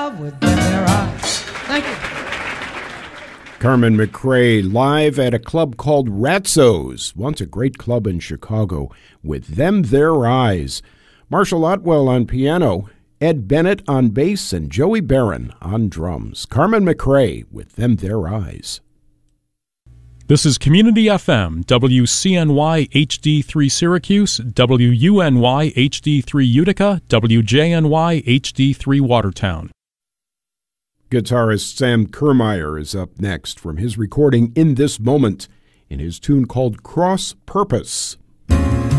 love with them there eyes. Thank you. Carmen McRae live at a club called Ratzo's, once a great club in Chicago, with Them Their Eyes. Marshall Otwell on piano, Ed Bennett on bass, and Joey Barron on drums. Carmen McRae with Them Their Eyes. This is Community FM, WCNY HD3 Syracuse, WUNY HD3 Utica, WJNY HD3 Watertown. Guitarist Sam Kermeyer is up next from his recording In This Moment in his tune called Cross Purpose.